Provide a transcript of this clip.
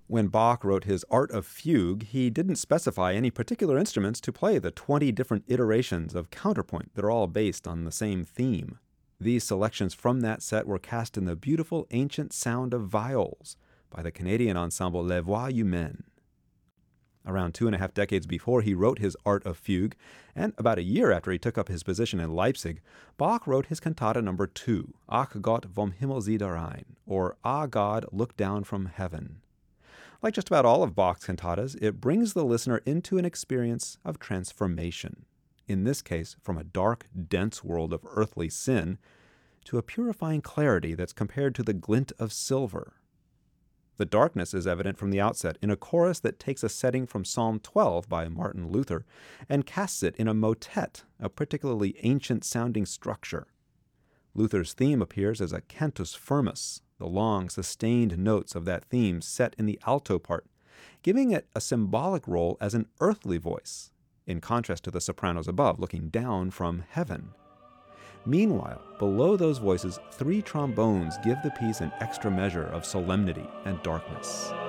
When Bach wrote his Art of Fugue, he didn't specify any particular instruments to play the 20 different iterations of counterpoint that are all based on the same theme. These selections from that set were cast in the beautiful ancient sound of viols by the Canadian ensemble Les Voix Humaines. Around 2.5 decades before he wrote his Art of Fugue, and about a year after he took up his position in Leipzig, Bach wrote his Cantata No. 2, Ach Gott vom Himmel sieh herein, or Ah God, Look Down from Heaven. Like just about all of Bach's cantatas, it brings the listener into an experience of transformation. In this case, from a dark, dense world of earthly sin to a purifying clarity that's compared to the glint of silver. The darkness is evident from the outset in a chorus that takes a setting from Psalm 12 by Martin Luther and casts it in a motet, a particularly ancient-sounding structure. Luther's theme appears as a cantus firmus, the long, sustained notes of that theme set in the alto part, giving it a symbolic role as an earthly voice, in contrast to the sopranos above looking down from heaven. Meanwhile, below those voices, 3 trombones give the piece an extra measure of solemnity and darkness.